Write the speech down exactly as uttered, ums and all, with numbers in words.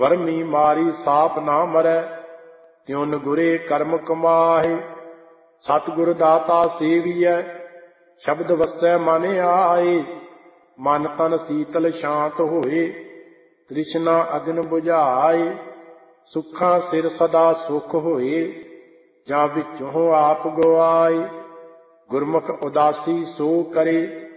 Vermi ਮਾਰੀ ਸਾਪ ਨਾ ਮਰੈ, ਤਿਉਨ ਗੁਰੇ ਕਰਮ ਕਮਾਹੇ। ਸਤਿਗੁਰ ਦਾਤਾ ਸੇਵੀਐ, ਸ਼ਬਦ ਵਸੈ ਮਨ ਆਏ। ਮਨ ਤਨ ਸੀਤਲ ਸ਼ਾਂਤ ਹੋਏ, ਤ੍ਰਿਸ਼ਨਾ ਅਗਨ ਬੁਝਾਏ। ਸੁੱਖਾਂ ਸਿਰ ਸਦਾ ਸੁਖ ਹੋਏ, ਜਾਂ ਵਿੱਚੋਂ ਆਪ ਗਵਾਏ। ਗੁਰਮੁਖ ਉਦਾਸੀ ਸੋ ਕਰੇ,